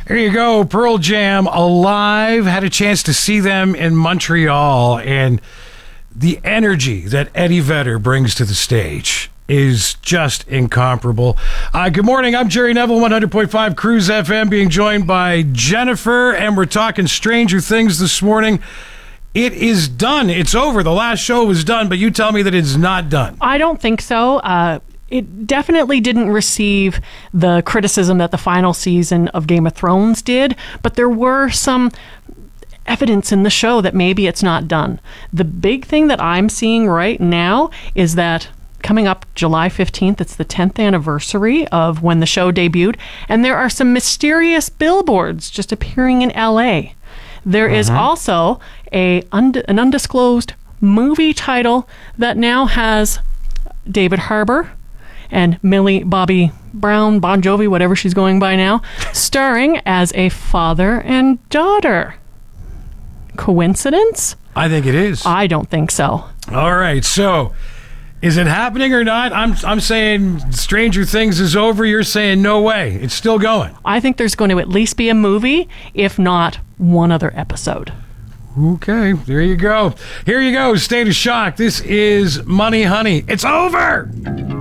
There you go, Pearl Jam alive. Had a chance to see them in Montreal, and the energy that Eddie Vedder brings to the stage is just incomparable. Good morning, I'm Jerry Neville, 100.5 Cruise FM, being joined by Jennifer, and we're talking Stranger Things this morning. It is done. It's over. The last show was done, but you tell me that it's not done. I don't think so. It definitely didn't receive the criticism that the final season of Game of Thrones did, but there were some evidence in the show that maybe it's not done. The big thing that I'm seeing right now is that coming up July 15th, it's the 10th anniversary of when the show debuted, and there are some mysterious billboards just appearing in LA. There is also an undisclosed movie title that now has David Harbour and Millie Bobby Brown, Bon Jovi, whatever she's going by now, starring as a father and daughter. Coincidence? I think it is. I don't think so. All right, so is it happening or not? I'm saying Stranger Things is over. You're saying no way. It's still going. I think there's going to at least be a movie, if not one other episode. Okay, there you go. Here you go, State of Shock. This is Money Honey. It's over!